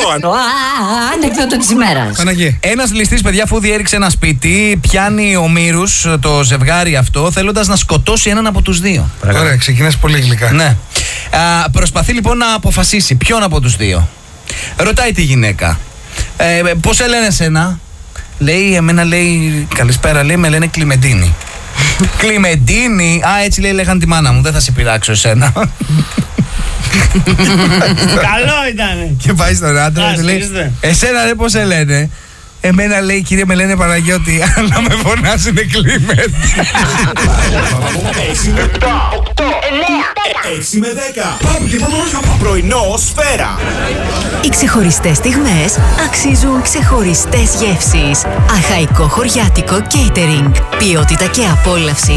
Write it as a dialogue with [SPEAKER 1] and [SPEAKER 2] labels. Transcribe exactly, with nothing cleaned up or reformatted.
[SPEAKER 1] Ανέκδοτο της ημέρας.
[SPEAKER 2] Ένας ληστής, παιδιά, αφού διέριξε ένα σπίτι, πιάνει ο Μύρους, το ζευγάρι αυτό, θέλοντας να σκοτώσει έναν από τους δύο.
[SPEAKER 3] Ωραία, ξεκινάς πολύ γλυκά.
[SPEAKER 2] Ναι. Α, προσπαθεί λοιπόν να αποφασίσει ποιον από τους δύο. Ρωτάει τη γυναίκα. Ε, πώς σε λένε εσένα? Λέει, εμένα λέει, καλησπέρα, λέει, με λένε Κλιμεντίνη. Κλιμεντίνη, α, έτσι λέει λέγαν τη μάνα μου, δεν θα σε πειράξω εσένα.
[SPEAKER 4] Καλό ήτανε.
[SPEAKER 2] Και πάει στον άντρα του λέει, εσένα λέει πώς σε λένε? Εμένα λέει, κύριε, με λένε Παναγιώτη, αλλά με φωνάζουνε Κλίμεντη.
[SPEAKER 5] έξι με επτά, οκτώ, εννέα, έξι με δέκα. Πάμε και πάμε. Πρωινό Σφαίρα.
[SPEAKER 6] Οι ξεχωριστές στιγμές αξίζουν ξεχωριστές γεύσεις. Αχαϊκό χωριάτικο catering. Ποιότητα και απόλαυση